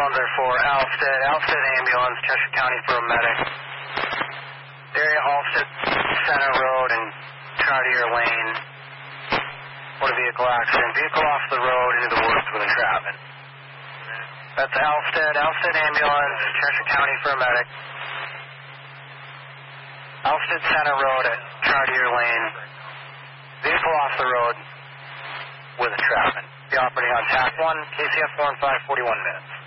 ones are for Alstead ambulance, Cheshire County for a medic. Area Alstead Center Road and Chartier Lane. Motor vehicle accident. Vehicle off the road into the woods with entrapment. That's Alstead ambulance, Cheshire County for a medic. Alstead Center Road at Chartier Lane. Vehicle off the road with entrapment. Be operating on TAC 1, KCF 4 in 5, 41 minutes.